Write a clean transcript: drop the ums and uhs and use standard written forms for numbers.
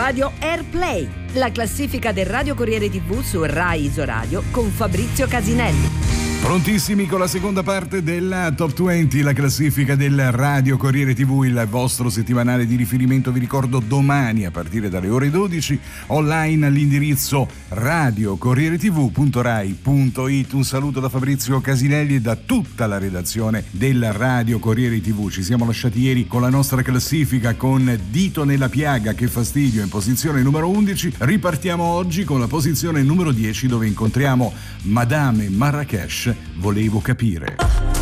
Radio Airplay, la classifica del Radio Corriere TV su Rai Isoradio con Fabrizio Casinelli. Prontissimi con la seconda parte della Top 20, la classifica del Radio Corriere TV, il vostro settimanale di riferimento. Vi ricordo, domani a partire dalle ore 12 online all'indirizzo radiocorrieretv.rai.it. Un saluto da Fabrizio Casinelli e da tutta la redazione del Radio Corriere TV. Ci siamo lasciati ieri con la nostra classifica con Dito nella piaga, che fastidio, in posizione numero 11. Ripartiamo oggi con la posizione numero 10, dove incontriamo Madame Marrakesh, volevo capire.